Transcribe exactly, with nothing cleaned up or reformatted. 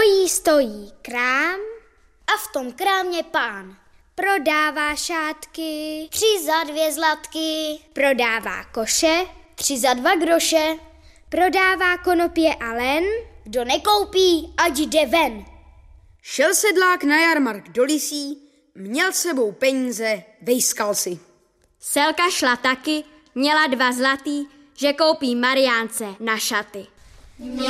Stojí, stojí krám a v tom krámě pán. Prodává šátky, Tři za dvě zlatky, prodává koše, tři za dva groše. Prodává konopě a len, Kdo nekoupí, ať jde ven. Šel sedlák na jarmark do Lysí, měl s sebou peníze, vejskal si. Selka šla taky, měla dva zlatý, že koupí Mariánce na šaty.